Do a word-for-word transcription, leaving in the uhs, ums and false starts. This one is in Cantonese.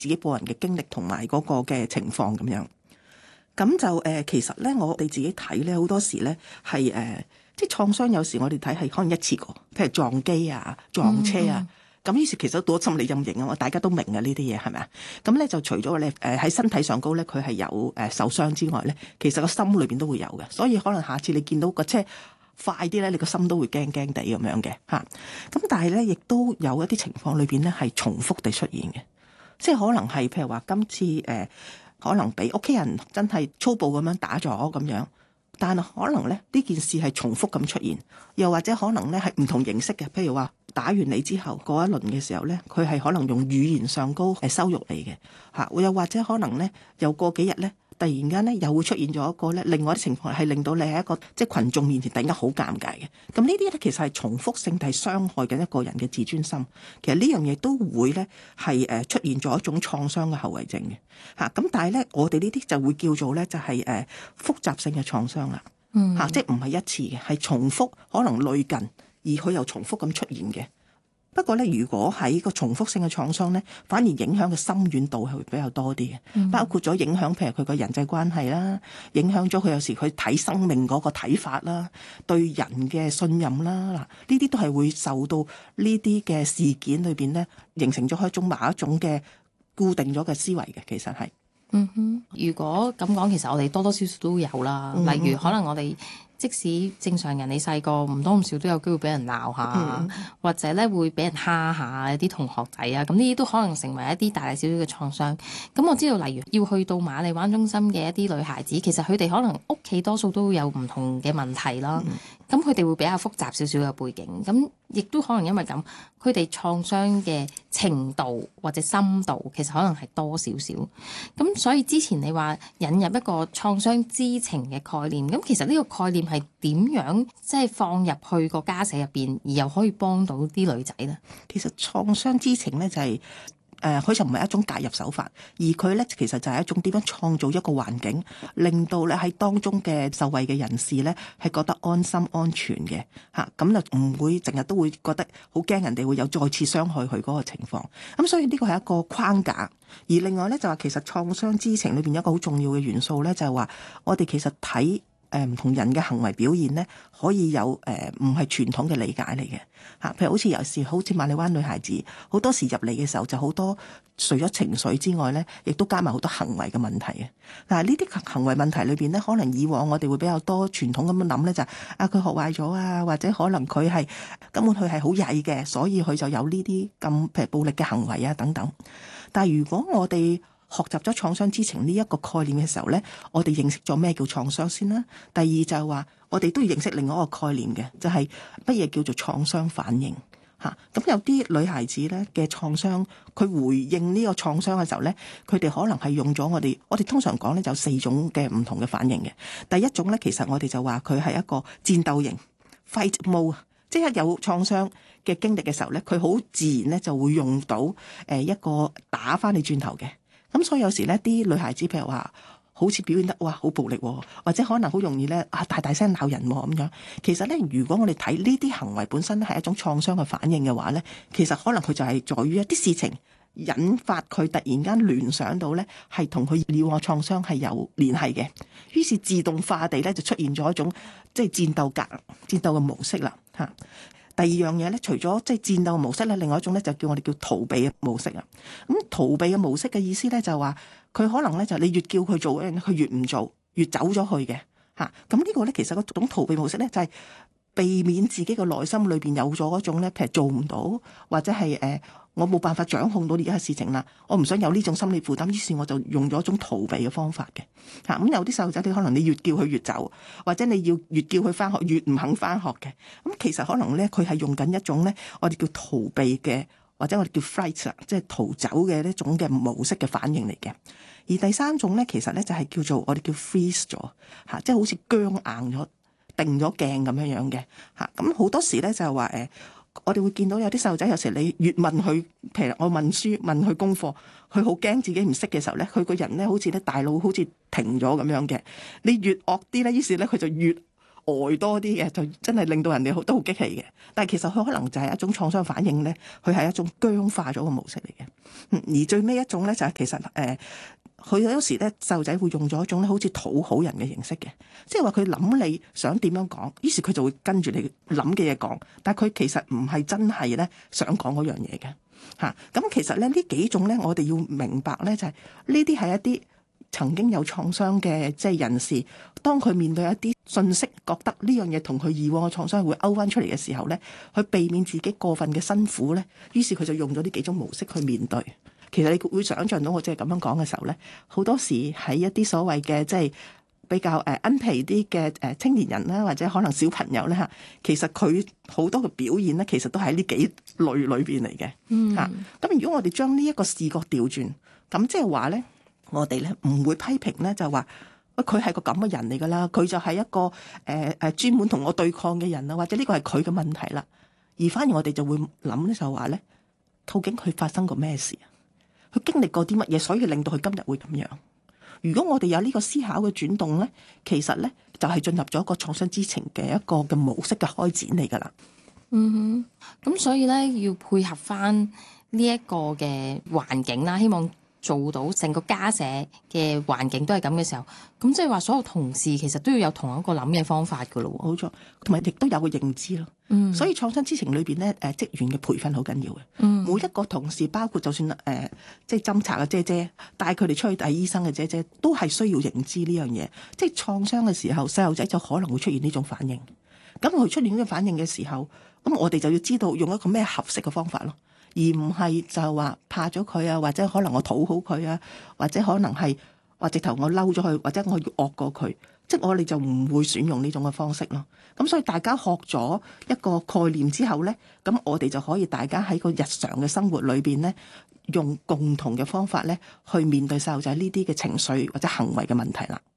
自己個人嘅經歷同埋嗰個嘅情況咁樣。咁就誒、呃，其實咧，我哋自己睇咧，好多時咧係誒，即係創傷。有時我哋睇係可能一次過，譬如撞機啊、撞車啊，咁、嗯嗯、於是其實都多心理陰影啊。我大家都明啊，呢啲嘢係咪啊？咁咧就除咗咧誒喺身體上高咧，佢係有誒受傷之外咧，其實個心裏邊都會有嘅。所以可能下次你見到個車快啲咧，你個心都會驚驚地咁樣嘅嚇。咁但係咧，亦都有一啲情況裏邊咧係重複地出現嘅，即係可能係譬如話今次誒。呃可能俾屋企人真係粗暴咁樣打咗咁樣，但係可能咧呢件事係重複咁出現，又或者可能咧係唔同形式嘅，譬如話打完你之後過一輪嘅時候咧，佢係可能用語言上高係羞辱你嘅嚇，又或者可能咧又過幾日咧。突然間咧，又會出現咗一個咧，另外啲情況係令到你喺一個即係群眾面前突然間好尷尬嘅。咁呢啲咧其實係重複性係傷害緊一個人嘅自尊心。其實呢樣嘢都會咧係誒出現咗一種創傷嘅後遺症嘅嚇。咁但係咧，我哋呢啲就會叫做咧就係誒複雜性嘅創傷啦。嗯嚇，即係唔係一次嘅，係重複可能類近，而佢又重複咁出現嘅。不過咧，如果喺個重複性嘅創傷咧，反而影響嘅深遠度係會比較多啲嘅，嗯、包括咗影響譬如佢個人際關係啦，影響咗佢有時佢睇生命嗰個睇法啦，對人嘅信任啦，嗱呢啲都係會受到呢啲嘅事件裏邊咧，形成咗一種某一種嘅固定咗嘅思維嘅，其實係。 嗯哼，如果咁講，其實我哋多多少少都有啦，嗯、例如可能我哋。即使正常人你細個唔多唔少都有機會俾人鬧下，嗯、或者咧會俾人蝦下，有啲同學仔啊，咁呢啲都可能成為一啲大大小小嘅創傷。咁我知道，例如要去到瑪麗灣中心嘅一啲女孩子，其實佢哋可能屋企多數都會有唔同嘅問題啦。咁佢哋會比較複雜少少嘅背景，咁亦都可能因為咁，佢哋創傷嘅程度或者深度其實可能係多少少。咁所以之前你話引入一個創傷知情嘅概念，咁其實呢個概念係點樣即係放入去個家舍入邊，而又可以幫到啲女仔呢？ 其實創傷知情呢就係、是。誒，佢、呃、就唔係一種介入手法，而佢咧其實就係一種點樣創造一個環境，令到咧喺當中嘅受惠嘅人士咧係覺得安心安全嘅嚇，咁、啊、就唔會成日都會覺得好驚人哋會有再次傷害佢嗰個情況。咁所以呢個係一個框架。而另外咧就話其實創傷知情裏邊有一個好重要嘅元素咧，就係話我哋其實睇誒唔同人嘅行為表現咧，可以有誒唔係傳統嘅理解嚟嘅嚇。譬如好似有時好似瑪麗灣女孩子，好多時入嚟嘅時候就好多除咗情緒之外咧，亦都加埋好多行為嘅問題嘅。嗱呢啲行為問題裏邊咧，可能以往我哋會比較多傳統咁樣諗咧，就係啊佢學壞咗啊，或者可能佢係根本佢係好曳嘅，所以佢就有呢啲咁譬如暴力嘅行為啊等等。但係如果我哋學習咗創傷知情呢一個概念嘅時候呢，我哋認識咗咩叫創傷先啦。第二就係話，我哋都要認識另外一個概念嘅，就係乜嘢叫做創傷反應嚇。咁有啲女孩子呢嘅創傷，佢回應呢個創傷嘅時候呢，佢哋可能係用咗我哋，我哋通常講呢就有四種嘅唔同嘅反應嘅。第一種呢，其實我哋就話佢係一個戰鬥型 fight mode，即係有創傷嘅經歷嘅時候呢，佢好自然呢就會用到誒一個打返你轉頭嘅。咁所以有時咧，啲女孩子譬如話，好似表現得哇好暴力，或者可能好容易咧啊大大聲鬧人咁樣。其實咧，如果我哋睇呢啲行為本身咧係一種創傷嘅反應嘅話咧，其實可能佢就係在於一啲事情引發佢突然間聯想到咧，係同佢以往創傷係有聯繫嘅。於是自動化地咧就出現咗一種即係戰鬥格、戰鬥嘅模式啦嚇。第二樣嘢咧，除咗即係戰鬥模式咧，另外一種咧就叫我哋叫逃避嘅模式啊。咁逃避嘅模式嘅意思咧就係話，佢可能咧就你越叫佢做嘅，佢越唔做，越走咗去嘅嚇。咁呢個咧其實嗰種逃避模式咧就係避免自己嘅內心裏邊有咗嗰種咧，譬如做唔到或者係誒、呃、我冇辦法掌控到而家嘅事情啦，我唔想有呢種心理負擔，於是我就用咗一種逃避嘅方法嘅嚇。咁、嗯、有啲細路仔，你可能你越叫佢越走，或者你要越叫佢翻學越唔肯翻學嘅。咁、嗯、其實可能咧佢係用緊一種咧我哋叫逃避嘅，或者我哋叫 flight 即係逃走嘅呢種嘅模式嘅反應嚟嘅。而第三種咧其實咧就係、是、叫做我哋叫 freeze 咗嚇，即係好似僵硬咗。定咗鏡咁樣樣嘅嚇，咁好多時咧就係話誒，我哋會見到有啲細路仔，有時你越問佢，譬如我問書問佢功課，佢好驚自己唔識嘅時候咧，佢個人咧好似咧大腦好似停咗咁樣嘅。你越惡啲咧，於是咧佢就越呆多啲嘅，就真係令到人哋好都好激氣嘅。但係其實佢可能就係一種創傷反應咧，佢係一種僵化咗嘅模式嚟嘅。而最尾一種咧就係其實誒，佢有時咧細路仔會用咗一種咧好似討好人嘅形式嘅，即係話佢諗你想點樣講，於是佢就會跟住你諗嘅嘢講，但係佢其實唔係真係咧想講嗰樣嘢嘅嚇。咁其實咧呢幾種咧，我哋要明白咧就係呢啲係一啲曾經有創傷嘅即係人士，當佢面對一啲信息，覺得呢樣嘢同佢以往嘅創傷會勾翻出嚟嘅時候咧，佢避免自己過分嘅辛苦咧，於是佢就用咗呢幾種模式去面對。其實你會想像到我即係咁樣講嘅時候咧，好多時喺一啲所謂嘅即係比較誒奀皮啲嘅誒青年人啦，或者可能小朋友咧嚇，其實佢好多嘅表現咧，其實都喺呢幾類裏邊嚟嘅嚇。咁、嗯、如果我哋將呢一個視覺調轉，咁即係話咧，我哋咧唔會批評咧，就話佢係個咁嘅人嚟㗎啦，佢就係一個誒誒、呃、專門同我對抗嘅人啦，或者呢個係佢嘅問題啦。而反而我哋就會諗咧，就話咧，究竟佢發生過咩事啊？佢經歷過啲乜嘢，所以令到佢今日會咁樣。如果我哋有呢個思考嘅轉動咧，其實咧就係進入咗一個創傷知情嘅一個嘅模式嘅開展嚟㗎啦。 嗯哼，咁所以咧要配合翻呢一個嘅環境啦，希望做到成個家舍嘅環境都係咁嘅時候，咁即係話所有同事其實都要有同一個諗嘅方法㗎咯。 冇錯，同埋亦都有個認知咯。嗯，所以創傷知情裏邊咧，誒職員嘅培訓好緊要嘅。嗯，每一個同事，包括就算誒、呃、即係偵查嘅姐姐，帶佢哋出去睇醫生嘅姐姐，都係需要認知呢樣嘢。即係創傷嘅時候，細路仔就可能會出現呢種反應。咁佢出現呢種反應嘅時候，咁我哋就要知道用一個咩合適嘅方法咯。而唔係就係話怕咗佢啊，或者可能我討好佢啊，或者可能係或直頭我嬲咗佢，或者我要惡過佢，即係我哋就唔會選用呢種嘅方式咯。咁所以大家學咗一個概念之後咧，咁我哋就可以大家喺個日常嘅生活裏邊咧，用共同嘅方法咧去面對細路仔呢啲嘅情緒或者行為嘅問題啦。